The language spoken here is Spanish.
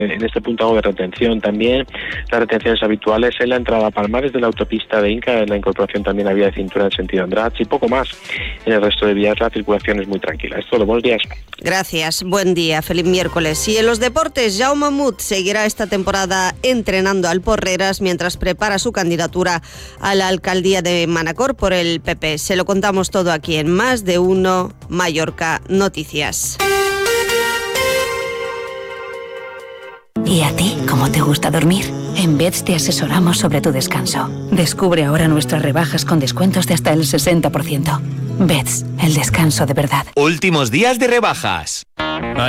En este punto hago de retención también, las retenciones habituales en la entrada a Palmares de la autopista de Inca, en la incorporación también a vía de cintura en sentido Andratx y poco más. En el resto de vías la circulación es muy tranquila. Es todo, buenos días. Gracias, buen día, feliz miércoles. Y en los deportes, Jaume Mut seguirá esta temporada entrenando al Porreras mientras prepara su candidatura a la alcaldía de Manacor por el PP. Se lo contamos todo aquí en Más de Uno Mallorca Noticias. ¿Y a ti, cómo te gusta dormir? En Beds te asesoramos sobre tu descanso. Descubre ahora nuestras rebajas con descuentos de hasta el 60%. Beds, el descanso de verdad. Últimos días de rebajas.